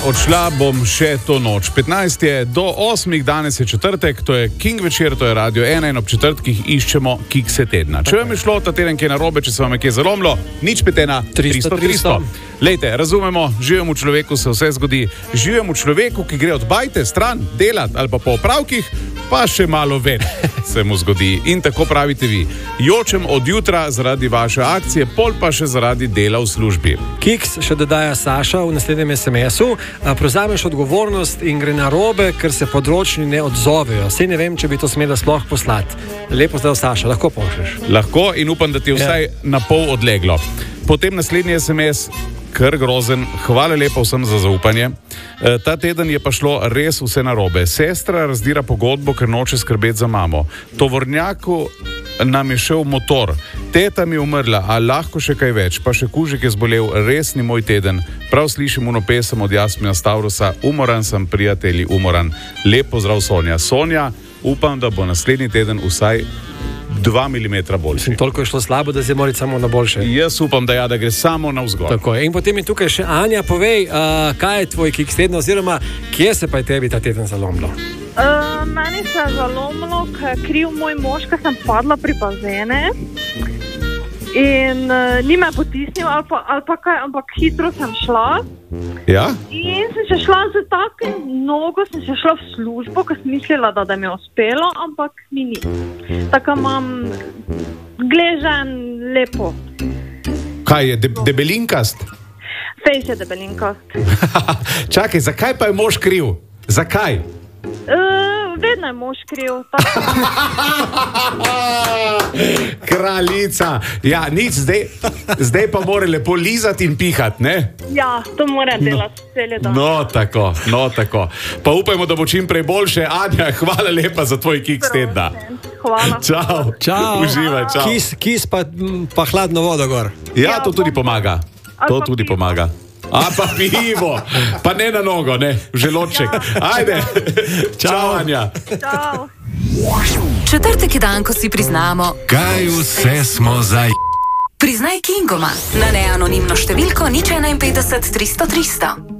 Odšla bom še to noč. 15 je do 8, danes je četrtek, to je King večer, to je Radio 1 in ob četrtkih iščemo kikse tedna. Če vam je šlo ta teden kaj narobe, če se vam je kaj zalomilo, nič 51300. Lejte, razumemo, živimo v človeku, se vse zgodi. Živimo v človeku, ki gre od bajte stran, delat ali pa po opravkih, pa še malo več se mu zgodi. In tako pravite vi. Jočem od jutra zaradi vaše akcije, pol pa še zaradi dela v službi. Kiks še dodaja Saša v naslednjem SMS-u. Prevzameš odgovornost in gre narobe, ker se področni ne odzovejo. Sej ne vem, če bi to smela sploh poslati. Lepo zdrav, Saša, lahko pošlješ. Lahko in upam, da ti je vsaj na pol odleglo. Potem naslednji SMS, kar grozen. Hvala lepa vsem za zaupanje. Ta teden je pa šlo res vse narobe. Sestra razdira pogodbo, ker noče skrbeti za mamo. Tovornjaku nam je šel motor. Teta mi je umrla, a lahko še kaj več. Pa še kužek je zbolel, res ni moj teden. Prav slišim uno pesem od Jasmina Stavrosa. Umoran sem, prijatelji, umoran. Lep pozdrav, Sonja. Sonja, upam, da bo naslednji teden vsaj 2 mm boljši. Toliko je šlo slabo, da se mora samo na boljše. Jaz upam, da gre samo navzgor. Tako je. In potem je tukaj še Anja. Povej, kaj je tvoj kiks tedna, oziroma kje se pa je tebi ta teden zalomilo? Meni se je zalomilo, ker je kriv moj mož, ker sem padla pri bazene in ni me potisnil ali pa kaj, ampak hitro sem šla. Ja? In sem se šla z takim nogo, sem se šla v službo, ker sem mislila, da mi je uspelo, ampak mi ni. Tako imam gležen lepo. Kaj je, debelinkast? Fejs je debelinkast. Čakaj, zakaj pa je mož kriv? Zakaj? Vedno je mož kriv. Kraljica. Ja, nič, zdaj pa mora lepo lizati in pihati, ne? Ja, to mora delati cel dan. No, tako. Pa upajmo, da bo čim prej boljše. Anja, hvala lepa za tvoj kiks tedna. Hvala. Čau. Uživaj, čau. Kis pa hladno vodo gor. Ja, to tudi pomaga. To tudi pomaga. A pa pivo, pa ne na nogo, ne, v želodček. Ajde, čau, Anja. Čau. Četrtek je dan, ko si priznamo, kaj vse smo Priznaj Kingoma na neanonimno številko 051 300 300.